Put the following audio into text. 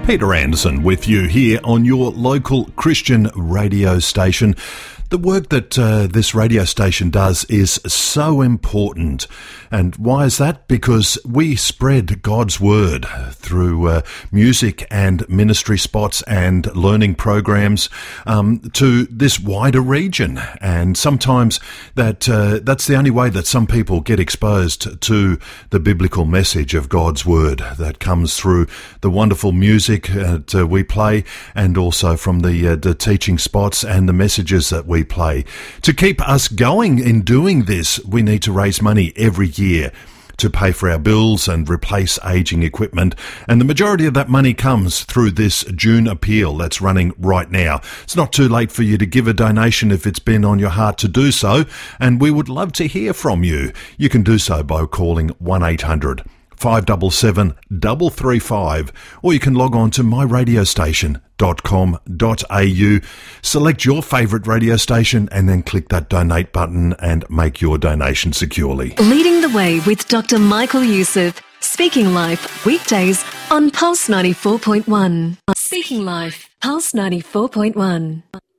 Peter Anderson with you here on your local Christian radio station. The work that this radio station does is so important. And why is that? Because we spread God's word through music and ministry spots and learning programs to this wider region. And sometimes that's the only way that some people get exposed to the biblical message of God's word that comes through the wonderful music that we play, and also from the teaching spots and the messages that we play. To keep us going in doing this, we need to raise money every year to pay for our bills and replace aging equipment. And the majority of that money comes through this June appeal that's running right now. It's not too late for you to give a donation if it's been on your heart to do so, and we would love to hear from you. You can do so by calling 1-800 577 335, or you can log on to myradiostation.com.au, select your favourite radio station, and then click that donate button and make your donation securely. Leading the way with Dr. Michael Youssef, Speaking Life, weekdays on Pulse 94.1. Speaking Life, Pulse 94.1.